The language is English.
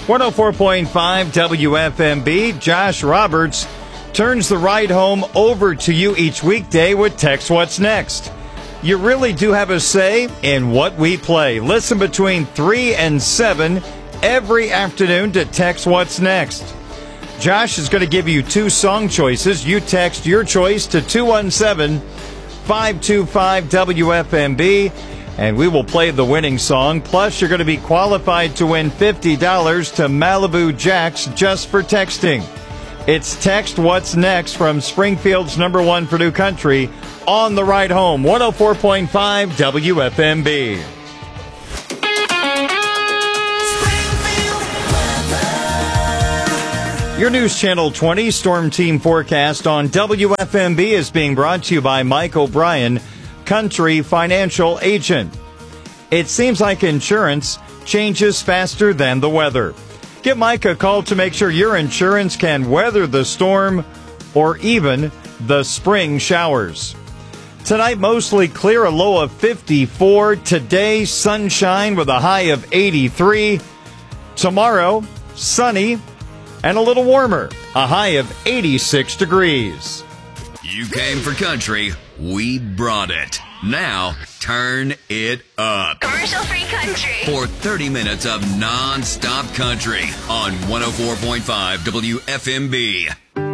104.5 WFMB. Josh Roberts turns the ride home over to you each weekday with Text What's Next. You really do have a say in what we play. Listen between 3 and 7 every afternoon to Text What's Next. Josh is going to give you 2 song choices. You text your choice to 217-525-WFMB, and we will play the winning song. Plus, you're going to be qualified to win $50 to Malibu Jacks just for texting. It's Text What's Next from Springfield's #1 for New Country on the ride home. 104.5 WFMB. Your News Channel 20 Storm Team forecast on WFMB is being brought to you by Mike O'Brien, Country Financial Agent. It seems like insurance changes faster than the weather. Give Mike a call to make sure your insurance can weather the storm or even the spring showers. Tonight, mostly clear, a low of 54. Today, sunshine with a high of 83. Tomorrow, sunny and a little warmer, a high of 86 degrees. You came for country, we brought it. Now, turn it up. Commercial-free country. For 30 minutes of non-stop country on 104.5 WFMB.